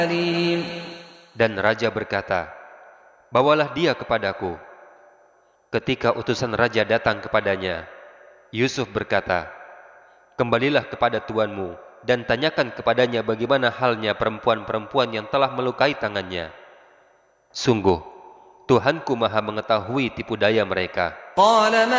Dan raja berkata, bawalah dia kepadaku. Ketika utusan raja datang kepadanya, Yusuf berkata, kembalilah kepada tuanmu dan tanyakan kepadanya bagaimana halnya perempuan-perempuan yang telah melukai tangannya. Sungguh, Tuhanku maha mengetahui tipu daya mereka.